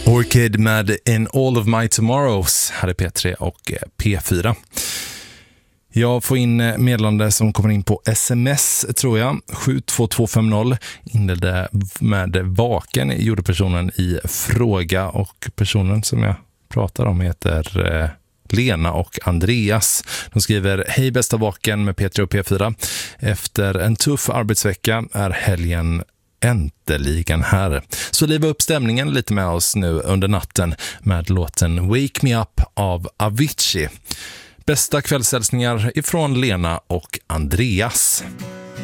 Orchid med In All of My Tomorrows här är P3 och P4. Jag får in meddelande som kommer in på sms, tror jag. 72250 inledde med vaken, gjorde personen i fråga, och personen som jag pratar om heter Lena och Andreas. De skriver: hej bästa vaken med P3 och P4. Efter en tuff arbetsvecka är helgen äntligen här. Så liva upp stämningen lite med oss nu under natten med låten Wake Me Up av Avicii. Bästa kvällshälsningar ifrån Lena och Andreas.